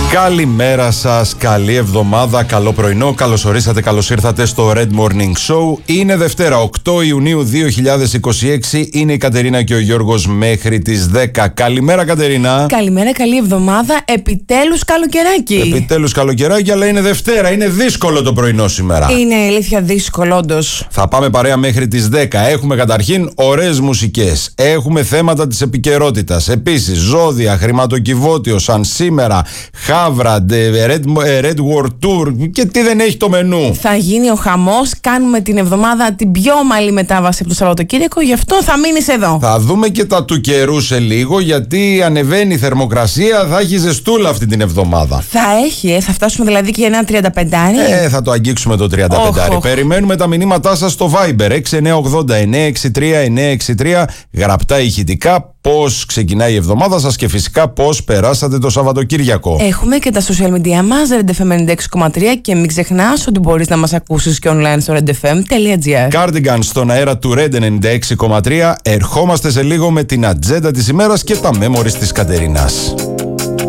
Καλημέρα σας, καλή εβδομάδα, καλό πρωινό, καλώς ορίσατε, καλώς ήρθατε στο Red Morning Show. Είναι Δευτέρα, 8 Ιουνίου 2026, είναι η Κατερίνα και ο Γιώργος μέχρι τις 10. Καλημέρα Κατερίνα. Καλημέρα, καλή εβδομάδα, επιτέλους καλοκαιράκι. Επιτέλους καλοκαιράκι, αλλά είναι Δευτέρα, είναι δύσκολο το πρωινό σήμερα. Είναι αλήθεια δύσκολο όντως. Θα πάμε παρέα μέχρι τις 10. Έχουμε καταρχήν ωραίες μουσικές. Έχουμε θέματα της επικαιρότητας. Επίσης, ζώδια, χρηματοκιβώτιο, σαν σήμερα, Χάβρα, Red War Tour και τι δεν έχει το μενού. Θα γίνει ο χαμός. Κάνουμε την εβδομάδα την πιο ομαλή μετάβαση από το Σαββατοκύριακο. Γι' αυτό θα μείνεις εδώ. Θα δούμε και τα του καιρού σε λίγο, γιατί ανεβαίνει η θερμοκρασία. Θα έχει ζεστούλα αυτή την εβδομάδα. Θα έχει, θα φτάσουμε δηλαδή και ένα 35. Θα το αγγίξουμε το 35. Περιμένουμε τα μηνύματά σας στο Viber 6980-963-963. Γραπτά ηχητικά. Πώς ξεκινάει η εβδομάδα σας και φυσικά πώς περάσατε το Σαββατοκύριακο. Έχουμε και τα social media μας, redfm96.3, και μην ξεχνάς ότι μπορείς να μας ακούσεις και online στο redfm.gr. Cardigan στον αέρα του Red 96.3. Ερχόμαστε σε λίγο με την ατζέντα της ημέρας και τα memories της Κατερίνας.